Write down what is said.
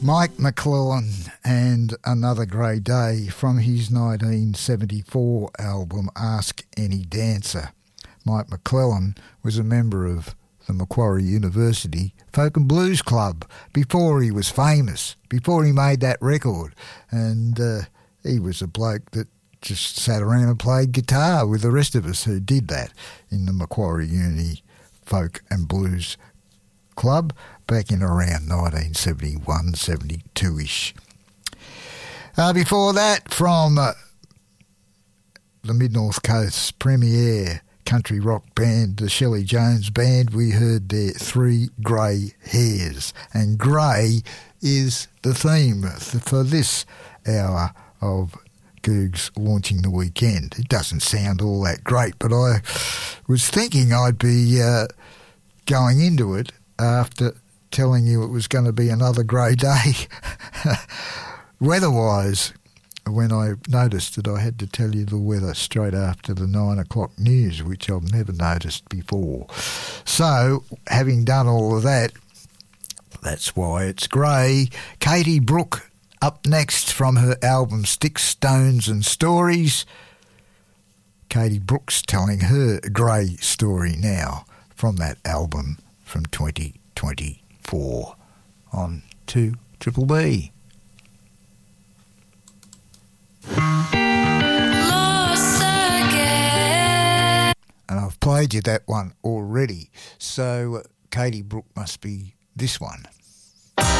Mike McClellan and Another Grey Day from his 1974 album Ask Any Dancer. Mike McClellan was a member of the Macquarie University Folk and Blues Club before he was famous, before he made that record. And he was a bloke that just sat around and played guitar with the rest of us who did that in the Macquarie Uni Folk and Blues Club back in around 1971, 72-ish. Before that, from the Mid-North Coast's premier country rock band, the Shelley Jones Band, we heard their Three Grey Hairs. And grey is the theme for this hour of Googs Launching the Weekend. It doesn't sound all that great, but I was thinking I'd be going into it after telling you it was going to be another grey day weather-wise, when I noticed that I had to tell you the weather straight after the 9 o'clock news, which I've never noticed before. So, having done all of that, that's why it's grey. Katie Brooke up next from her album Sticks, Stones and Stories. Katie Brooke's telling her grey story now from that album from 2024 on 2 Triple B. And I've played you that one already, so Katie Brooke must be this one.